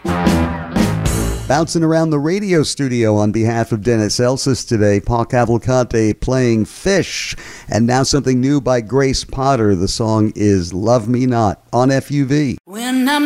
Bouncing around the radio studio on behalf of Dennis Elsas today, Paul Cavalcante playing Fish. And now something new by Grace Potter. The song is Love Me Not on FUV. When I'm